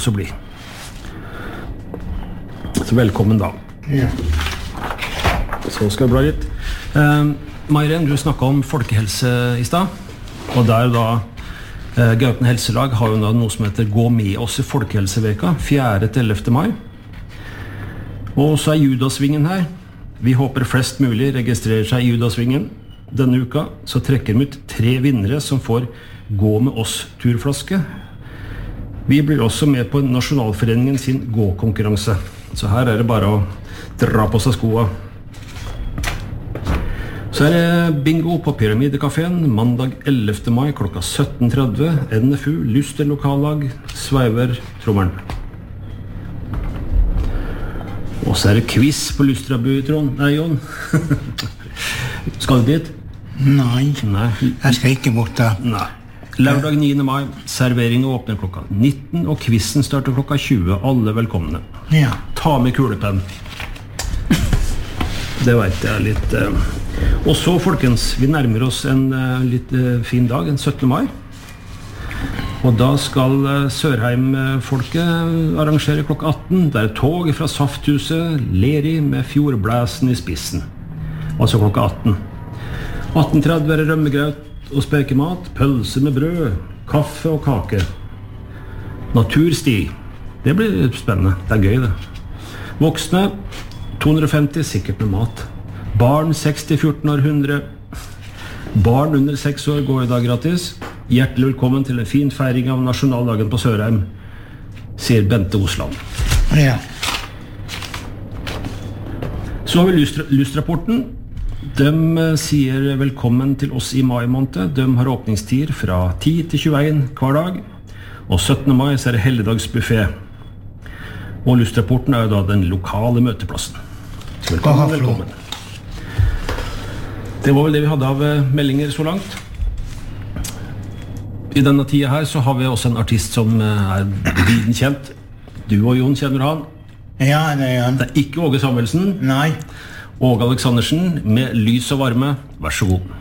også bli. Så velkommen da. Ja. Så skal jeg bla litt. Mairen, du snakket om folkehelse i sted, og der da Gauten Helselag har jo da noe som heter Gå med oss i Folkehelseveka, 4.–11. mai. Og så Judasvingen her. Vi håper flest mulig registrerer seg i Judasvingen. Denne uka så trekker vi ut 3 vinnere som får Gå med oss turflaske. Vi blir også med på Nasjonalforeningen sin gå-konkurranse. Så her det bare å dra på seg skoa. Så det bingo på Pyramidekaféen mandag 11. mai klokka 17:30. NFU, Luster lokallag, Sveiver, Trommeren. Og så det quiz på Lustrabu, Trond. Nei, Jon. Skal du dit? Nei, Nei. jeg skal ikke bort da. Nei. Lørdag 9. mai, serveringen åpner klokka 19, og quizen starter klokka 20. Alle velkomne. Ja. Ta med kulepenn. Det vet jeg litt. Og så, folkens, vi nærmer oss en litt fin dag, en 17. mai. Og da skal Sørheim-folket arrangere klokka 18. Det tog fra Safthuset, Leri med Fjordblæsen i spissen. Altså klokka 18. 18:30 rømmegraut og spekemat, pølse med brød, kaffe og kake. Natursti. Det blir spennende. Det gøy, det. Voksne 250, sikkert med mat. Barn 60-14 år 100. Barn under 6 år går i dag gratis. Hjertelig velkommen til en fin feiring av nasjonaldagen på Sørheim, sier Bente Osland. Ja. Så har vi Lustrapporten. De sier velkommen til oss i mai måned. De har åpningstider fra 10 til 21 hver dag. Og 17. mai så det helligdagsbuffet. Og Lustrapporten jo da den lokale møteplassen. Så velkommen. Det var vel det vi hadde av meldinger så langt. I denne tida her så har vi også en artist som viden kjent. Du og Jon kjenner han. Ja, det han. Det ikke Åge Samuelsen. Nei. Åge Aleksandersen med Lys og varme. Vær så god.